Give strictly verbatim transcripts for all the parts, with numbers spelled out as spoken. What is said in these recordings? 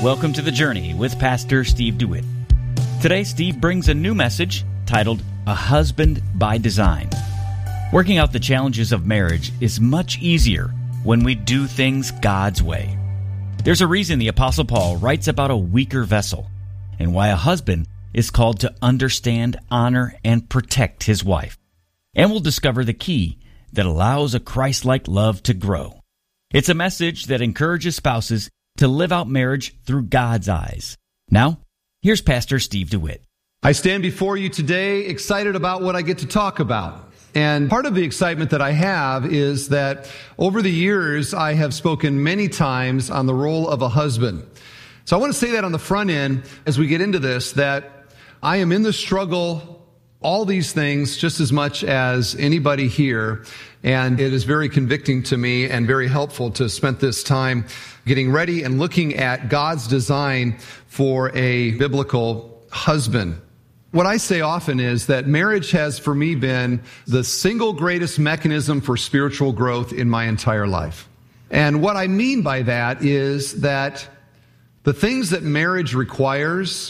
Welcome to The Journey with Pastor Steve DeWitt. Today, Steve brings a new message titled, A Husband by Design. Working out the challenges of marriage is much easier when we do things God's way. There's a reason the Apostle Paul writes about a weaker vessel and why a husband is called to understand, honor, and protect his wife. And we'll discover the key that allows a Christ-like love to grow. It's a message that encourages spouses to live out marriage through God's eyes. Now, here's Pastor Steve DeWitt. I stand before you today excited about what I get to talk about. And part of the excitement that I have is that over the years, I have spoken many times on the role of a husband. So I want to say that on the front end, as we get into this, that I am in the struggle, all these things, just as much as anybody here. And it is very convicting to me and very helpful to spend this time getting ready and looking at God's design for a biblical husband. What I say often is that marriage has, for me, been the single greatest mechanism for spiritual growth in my entire life. And what I mean by that is that the things that marriage requires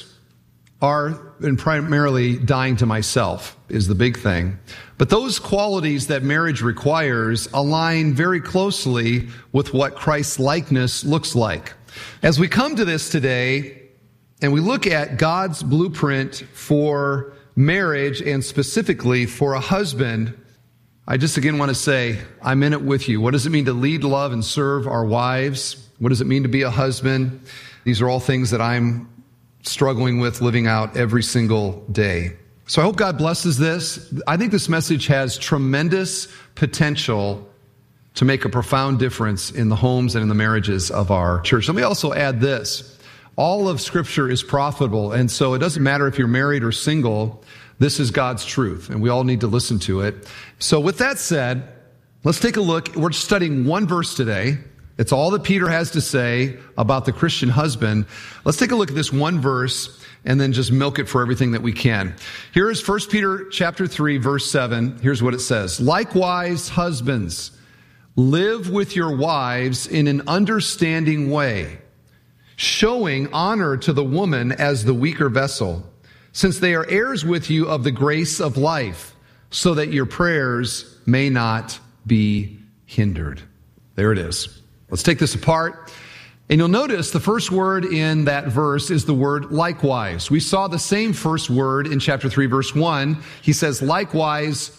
are, and primarily dying to myself is the big thing. But those qualities that marriage requires align very closely with what Christ's likeness looks like. As we come to this today, and we look at God's blueprint for marriage and specifically for a husband, I just again want to say, I'm in it with you. What does it mean to lead, love, and serve our wives? What does it mean to be a husband? These are all things that I'm struggling with living out every single day. So I hope God blesses this. I think this message has tremendous potential to make a profound difference in the homes and in the marriages of our church. Let me also add this. All of Scripture is profitable, and so it doesn't matter if you're married or single. This is God's truth, and we all need to listen to it. So with that said, let's take a look. We're studying one verse today. It's all that Peter has to say about the Christian husband. Let's take a look at this one verse and then just milk it for everything that we can. Here is First Peter chapter three, verse seven. Here's what it says. Likewise, husbands, live with your wives in an understanding way, showing honor to the woman as the weaker vessel, since they are heirs with you of the grace of life, so that your prayers may not be hindered. There it is. Let's take this apart. And you'll notice the first word in that verse is the word likewise. We saw the same first word in chapter three, verse one. He says, likewise,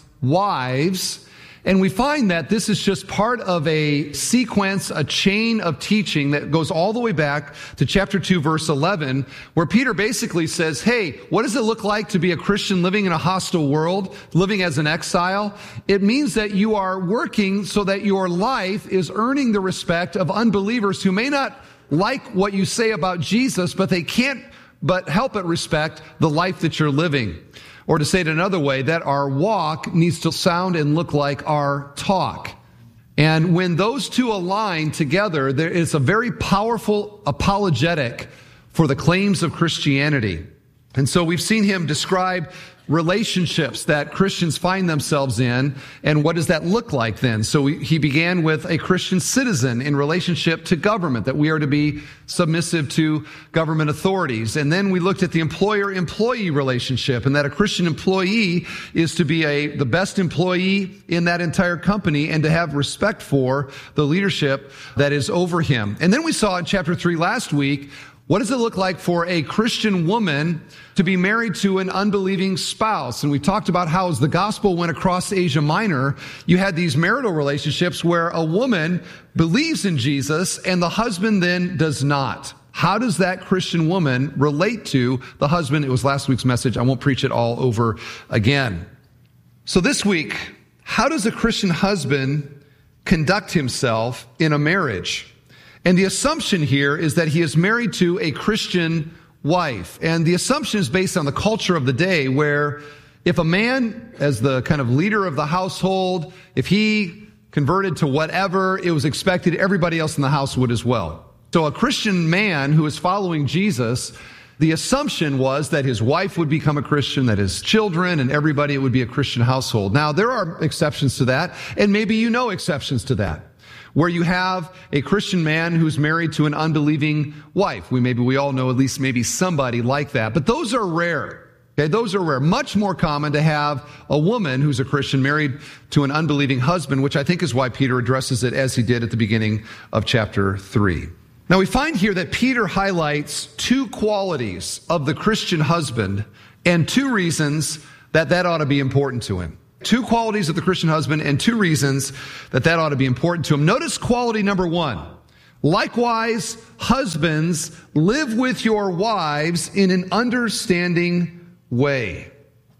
wives. And we find that this is just part of a sequence, a chain of teaching that goes all the way back to chapter two, verse eleven, where Peter basically says, hey, what does it look like to be a Christian living in a hostile world, living as an exile? It means that you are working so that your life is earning the respect of unbelievers who may not like what you say about Jesus, but they can't but help but respect the life that you're living. Or to say it another way, that our walk needs to sound and look like our talk. And when those two align together, there is a very powerful apologetic for the claims of Christianity. And so we've seen him describe relationships that Christians find themselves in, and what does that look like then? So we, he began with a Christian citizen in relationship to government, that we are to be submissive to government authorities. And then we looked at the employer-employee relationship, and that a Christian employee is to be a the best employee in that entire company and to have respect for the leadership that is over him. And then we saw in chapter three last week, what does it look like for a Christian woman to be married to an unbelieving spouse? And we talked about how as the gospel went across Asia Minor, you had these marital relationships where a woman believes in Jesus and the husband then does not. How does that Christian woman relate to the husband? It was last week's message. I won't preach it all over again. So this week, how does a Christian husband conduct himself in a marriage? And the assumption here is that he is married to a Christian wife. And the assumption is based on the culture of the day, where if a man, as the kind of leader of the household, if he converted to whatever, it was expected everybody else in the house would as well. So a Christian man who is following Jesus, the assumption was that his wife would become a Christian, that his children and everybody, it would be a Christian household. Now, there are exceptions to that, and maybe you know exceptions to that. where you have a Christian man who's married to an unbelieving wife. We maybe we all know at least maybe somebody like that, but those are rare. Okay, those are rare. Much more common to have a woman who's a Christian married to an unbelieving husband, which I think is why Peter addresses it as he did at the beginning of chapter three. Now we find here that Peter highlights two qualities of the Christian husband and two reasons that that ought to be important to him. Two qualities of the Christian husband and two reasons that that ought to be important to him. Notice quality number one. Likewise, husbands, live with your wives in an understanding way.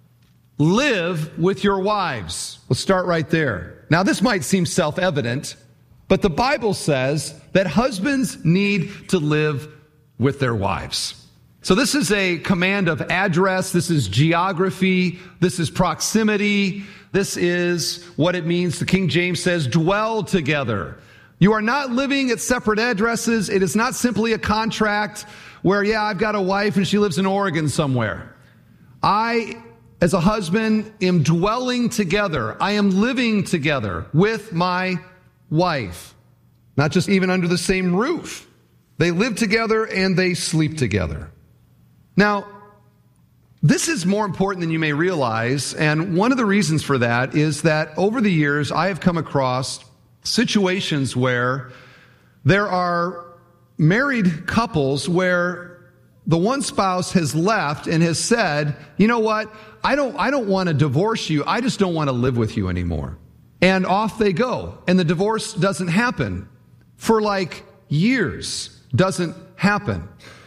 Live with your wives. Let's start right there. Now, this might seem self-evident, but the Bible says that husbands need to live with their wives. So this is a command of address. This is geography. This is proximity. This is what it means. The King James says, dwell together. You are not living at separate addresses. It is not simply a contract where, yeah, I've got a wife and she lives in Oregon somewhere. I, as a husband, am dwelling together. I am living together with my wife. Not just even under the same roof. They live together and they sleep together. Now, this is more important than you may realize, and one of the reasons for that is that over the years, I have come across situations where there are married couples where the one spouse has left and has said, you know what, I don't, I don't want to divorce you, I just don't want to live with you anymore. And off they go, and the divorce doesn't happen for like years, doesn't happen.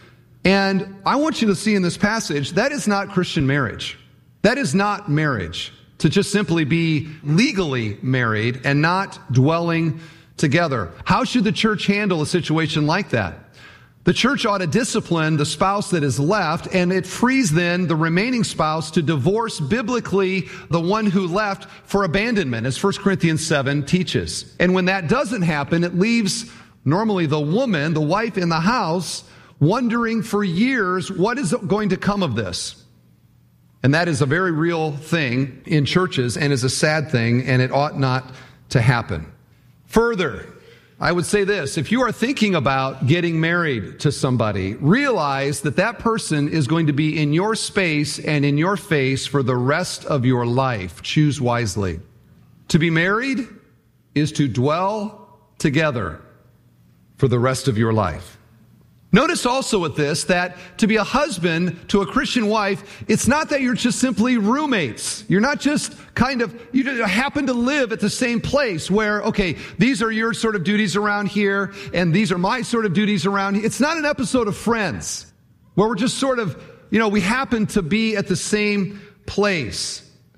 And I want you to see in this passage, that is not Christian marriage. That is not marriage, to just simply be legally married and not dwelling together. How should the church handle a situation like that? The church ought to discipline the spouse that is left, and it frees then the remaining spouse to divorce biblically the one who left for abandonment, as First Corinthians seven teaches. And when that doesn't happen, it leaves normally the woman, the wife in the house, wondering for years, what is going to come of this? And that is a very real thing in churches and is a sad thing, and it ought not to happen. Further, I would say this, if you are thinking about getting married to somebody, realize that that person is going to be in your space and in your face for the rest of your life. Choose wisely. To be married is to dwell together for the rest of your life. Notice also with this that to be a husband to a Christian wife, it's not that you're just simply roommates. You're not just kind of, you happen to live at the same place where, okay, these are your sort of duties around here, and these are my sort of duties around here. It's not an episode of Friends where we're just sort of, you know, we happen to be at the same place.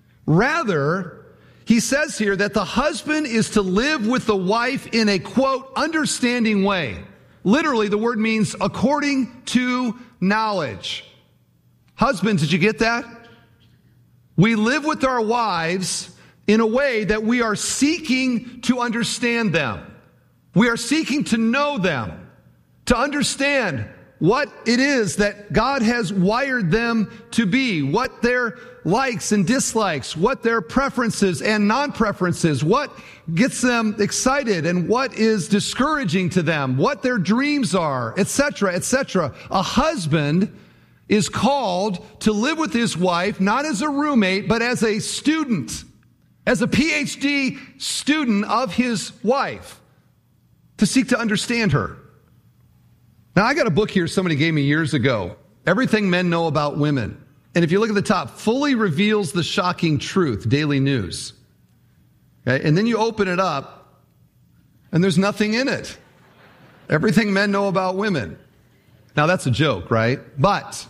Rather, he says here that the husband is to live with the wife in a, quote, understanding way. Literally, the word means according to knowledge. Husbands, did you get that? We live with our wives in a way that we are seeking to understand them. We are seeking to know them, to understand what it is that God has wired them to be, what their likes and dislikes, what their preferences and non-preferences, what gets them excited and what is discouraging to them, what their dreams are, et cetera, et cetera. A husband is called to live with his wife, not as a roommate, but as a student, as a P H D student of his wife, to seek to understand her. Now, I got a book here somebody gave me years ago, Everything Men Know About Women. And if you look at the top, fully reveals the shocking truth, Daily News. Okay? And then you open it up, and there's nothing in it. Everything Men Know About Women. Now, that's a joke, right? But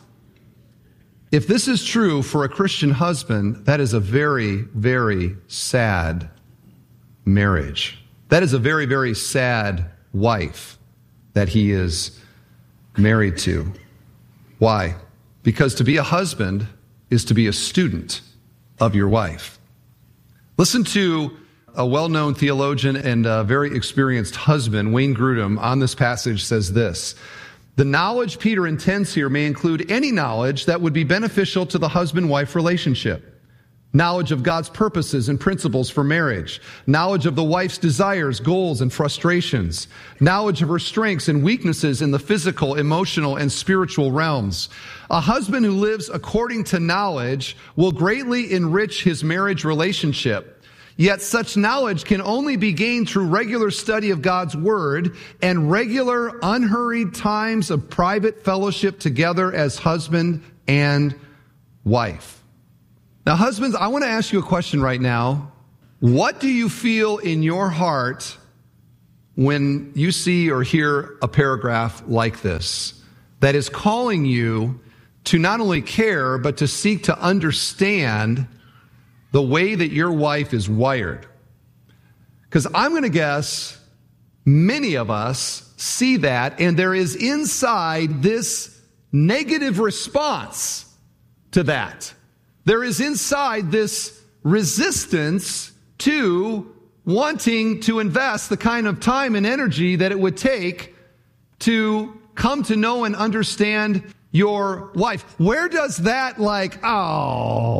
if this is true for a Christian husband, that is a very, very sad marriage. That is a very, very sad wife that he is married to. Why? Because to be a husband is to be a student of your wife. Listen to a well-known theologian and a very experienced husband, Wayne Grudem, on this passage says this: the knowledge Peter intends here may include any knowledge that would be beneficial to the husband-wife relationship. knowledge of God's purposes and principles for marriage, knowledge of the wife's desires, goals, and frustrations, knowledge of her strengths and weaknesses in the physical, emotional, and spiritual realms. A husband who lives according to knowledge will greatly enrich his marriage relationship. Yet such knowledge can only be gained through regular study of God's Word and regular, unhurried times of private fellowship together as husband and wife. Now, husbands, I want to ask you a question right now. What do you feel in your heart when you see or hear a paragraph like this that is calling you to not only care, but to seek to understand the way that your wife is wired? Because I'm going to guess many of us see that, and there is inside this negative response to that. There is inside this resistance to wanting to invest the kind of time and energy that it would take to come to know and understand your wife. Where does that like, oh,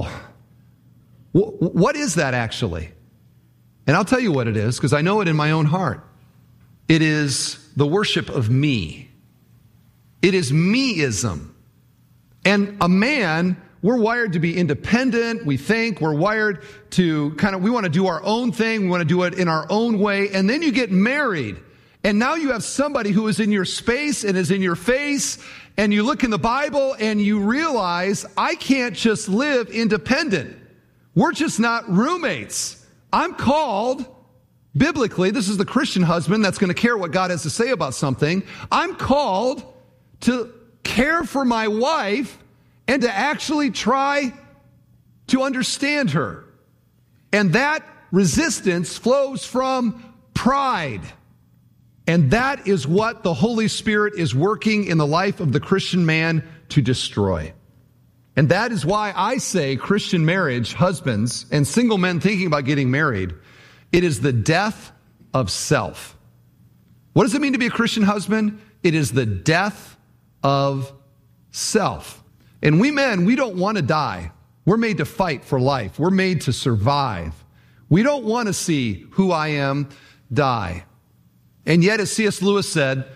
wh- what is that actually? And I'll tell you what it is, because I know it in my own heart. It is the worship of me. It is meism. And a man, we're wired to be independent. We think we're wired to kind of, we want to do our own thing. We want to do it in our own way. And then you get married. And now you have somebody who is in your space and is in your face. And you look in the Bible and you realize, I can't just live independent. We're just not roommates. I'm called, biblically, this is the Christian husband that's going to care what God has to say about something. I'm called to care for my wife and to actually try to understand her. And that resistance flows from pride. And that is what the Holy Spirit is working in the life of the Christian man to destroy. And that is why I say Christian marriage, husbands, and single men thinking about getting married, it is the death of self. What does it mean to be a Christian husband? It is the death of self. And we men, we don't want to die. We're made to fight for life. We're made to survive. We don't want to see who I am die. And yet, as C S Lewis said,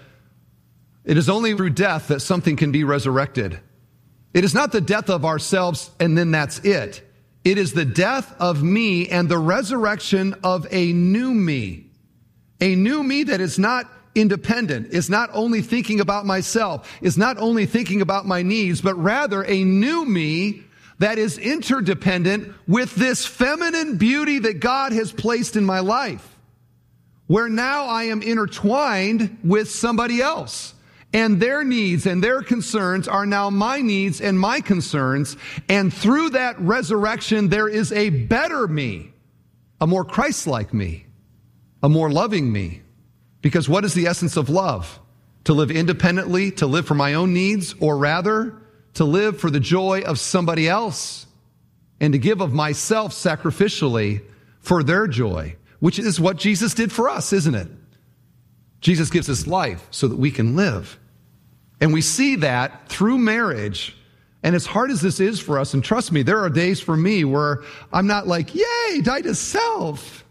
it is only through death that something can be resurrected. It is not the death of ourselves and then that's it. It is the death of me and the resurrection of a new me. A new me that is not independent, is not only thinking about myself, is not only thinking about my needs, but rather a new me that is interdependent with this feminine beauty that God has placed in my life, where now I am intertwined with somebody else. And their needs and their concerns are now my needs and my concerns. And through that resurrection, there is a better me, a more Christ-like me, a more loving me. Because what is the essence of love? To live independently, to live for my own needs, or rather, to live for the joy of somebody else and to give of myself sacrificially for their joy, which is what Jesus did for us, isn't it? Jesus gives us life so that we can live. And we see that through marriage. And as hard as this is for us, and trust me, there are days for me where I'm not like, yay, die to self.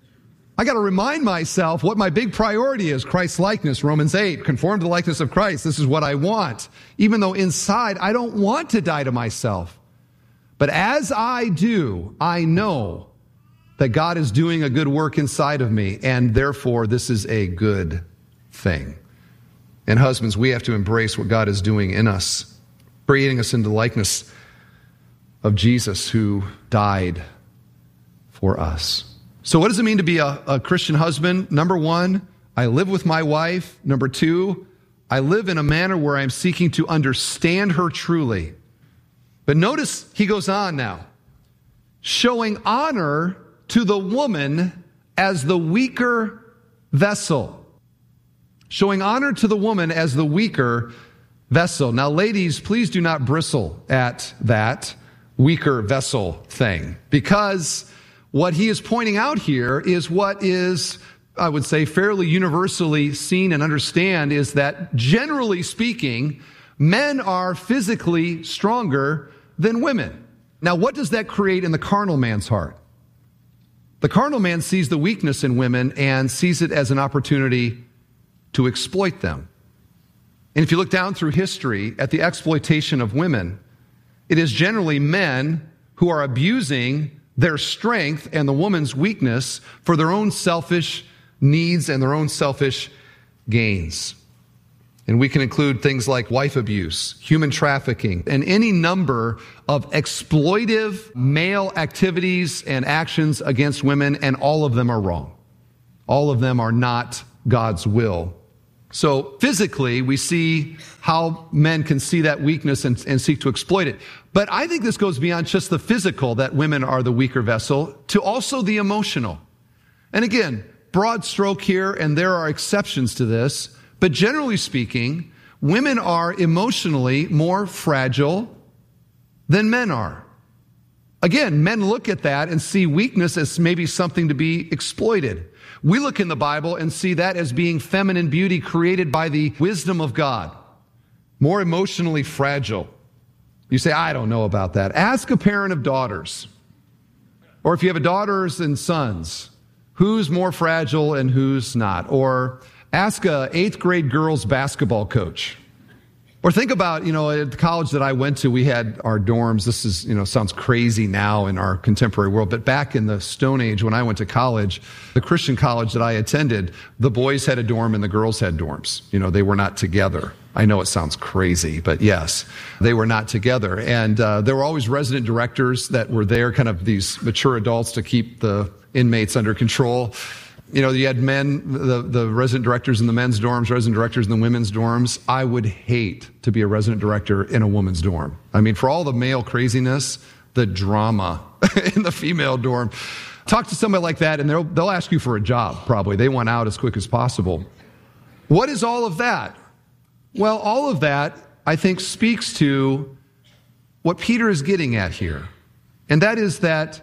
I got to remind myself what my big priority is. Christ's likeness, Romans eight, conform to the likeness of Christ. This is what I want. Even though inside I don't want to die to myself. But as I do, I know that God is doing a good work inside of me, and therefore this is a good thing. And husbands, we have to embrace what God is doing in us, creating us into the likeness of Jesus who died for us. So what does it mean to be a, a Christian husband? Number one, I live with my wife. Number two, I live in a manner where I'm seeking to understand her truly. But notice he goes on now, showing honor to the woman as the weaker vessel. Showing honor to the woman as the weaker vessel. Now, ladies, please do not bristle at that weaker vessel thing, because what he is pointing out here is what is, I would say, fairly universally seen and understand, is that generally speaking, men are physically stronger than women. Now, what does that create in the carnal man's heart? The carnal man sees the weakness in women and sees it as an opportunity to exploit them. And if you look down through history at the exploitation of women, it is generally men who are abusing their strength and the woman's weakness for their own selfish needs and their own selfish gains. And we can include things like wife abuse, human trafficking, and any number of exploitive male activities and actions against women, and all of them are wrong. All of them are not God's will. So physically, we see how men can see that weakness and, and seek to exploit it. But I think this goes beyond just the physical, that women are the weaker vessel, to also the emotional. And again, broad stroke here, and there are exceptions to this. But generally speaking, women are emotionally more fragile than men are. Again, men look at that and see weakness as maybe something to be exploited. We look in the Bible and see that as being feminine beauty created by the wisdom of God. More emotionally fragile. You say, I don't know about that. Ask a parent of daughters. Or if you have daughters and sons, who's more fragile and who's not? Or ask a eighth grade girls basketball coach. Or think about, you know, at the college that I went to, we had our dorms. This is, you know, sounds crazy now in our contemporary world, but back in the Stone Age when I went to college, the Christian college that I attended, the boys had a dorm and the girls had dorms. You know, they were not together. I know it sounds crazy, but yes, they were not together. And uh, there were always resident directors that were there, kind of these mature adults to keep the inmates under control. You know, you had men, the, the resident directors in the men's dorms, resident directors in the women's dorms. I would hate to be a resident director in a woman's dorm. I mean, for all the male craziness, the drama in the female dorm. Talk to somebody like that and they'll, they'll ask you for a job, probably. They want out as quick as possible. What is all of that? Well, all of that, I think, speaks to what Peter is getting at here. And that is that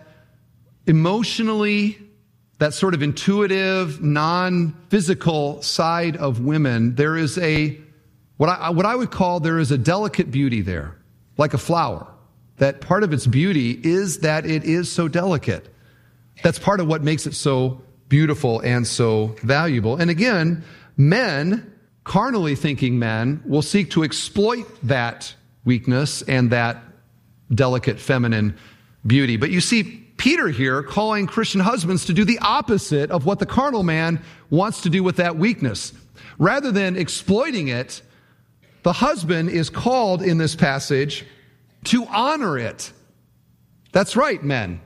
emotionally, that sort of intuitive, non-physical side of women, there is a, what I, what I would call, there is a delicate beauty there, like a flower. That part of its beauty is that it is so delicate. That's part of what makes it so beautiful and so valuable. And again, men, carnally thinking men, will seek to exploit that weakness and that delicate feminine beauty. But you see, Peter here calling Christian husbands to do the opposite of what the carnal man wants to do with that weakness. Rather than exploiting it, the husband is called in this passage to honor it. That's right, men.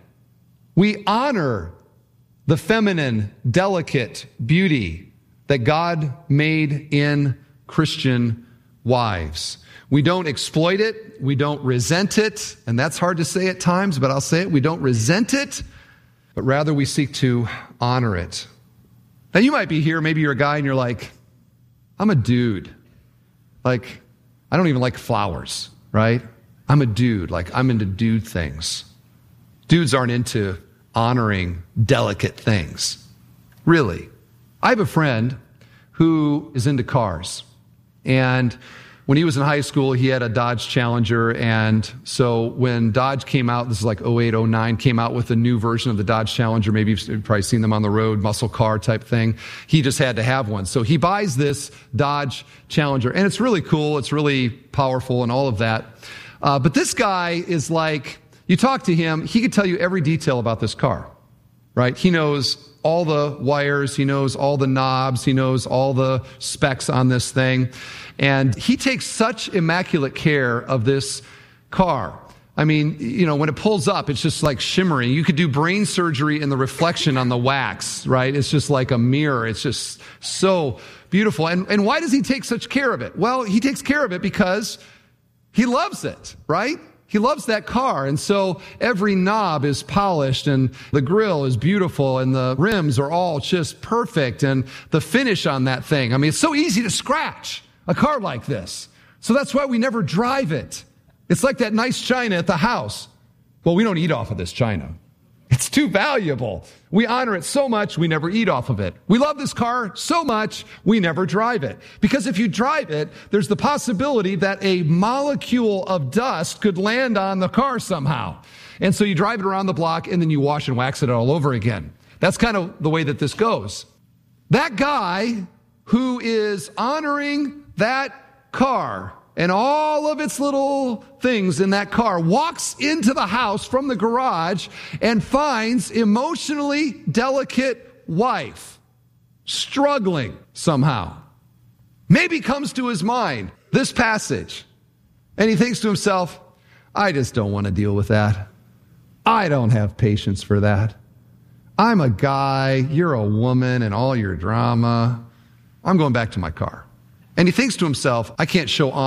We honor the feminine, delicate beauty that God made in Christian wives. We don't exploit it. We don't resent it. And that's hard to say at times, but I'll say it. We don't resent it, but rather we seek to honor it. Now you might be here, maybe you're a guy and you're like, I'm a dude. Like, I don't even like flowers, right? I'm a dude. Like, I'm into dude things. Dudes aren't into honoring delicate things. Really. I have a friend who is into cars. And when he was in high school, he had a Dodge Challenger, and so when Dodge came out, this is like oh eight, oh nine, came out with a new version of the Dodge Challenger, maybe you've probably seen them on the road, muscle car type thing, he just had to have one. So he buys this Dodge Challenger, and it's really cool, it's really powerful and all of that. Uh, but this guy is like, you talk to him, he could tell you every detail about this car, right? He knows all the wires, he knows all the knobs, he knows all the specs on this thing. And he takes such immaculate care of this car. I mean, you know, when it pulls up, it's just like shimmering. You could do brain surgery in the reflection on the wax, right? It's just like a mirror. It's just so beautiful. And, and why does he take such care of it? Well, he takes care of it because he loves it, right? He loves that car. And so every knob is polished and the grille is beautiful and the rims are all just perfect. And the finish on that thing, I mean, it's so easy to scratch a car like this. So that's why we never drive it. It's like that nice china at the house. Well, we don't eat off of this china. It's too valuable. We honor it so much, we never eat off of it. We love this car so much, we never drive it. Because if you drive it, there's the possibility that a molecule of dust could land on the car somehow. And so you drive it around the block, and then you wash and wax it all over again. That's kind of the way that this goes. That guy who is honoring that car and all of its little things in that car walks into the house from the garage and finds emotionally delicate wife struggling somehow. Maybe comes to his mind this passage, and he thinks to himself, I just don't want to deal with that. I don't have patience for that. I'm a guy, you're a woman, and all your drama. I'm going back to my car. And he thinks to himself, I can't show honor